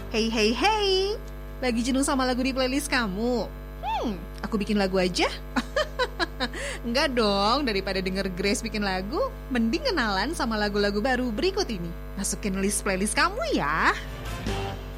Hey hey hey, lagi jenuh sama lagu di playlist kamu? Aku bikin lagu aja. Enggak dong, daripada denger Grace bikin lagu, mending kenalan sama lagu-lagu baru berikut ini. Masukin list playlist kamu ya.